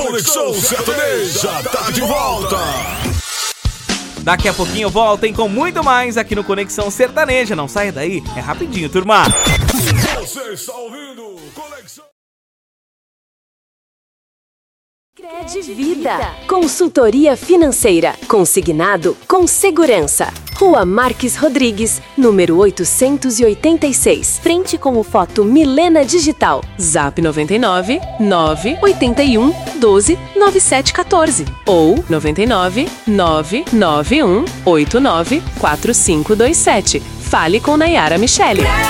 Conexão Sertaneja tá de volta. Daqui a pouquinho voltem com muito mais aqui no Conexão Sertaneja. Não saia daí, é rapidinho, turma. Você está ouvindo Conexão Credvida. Consultoria financeira. Consignado com segurança. Rua Marques Rodrigues, número 886. Frente com o Foto Milena Digital. Zap 99 981 12 9714 ou 99 991 89 4527. Fale com Nayara Michele.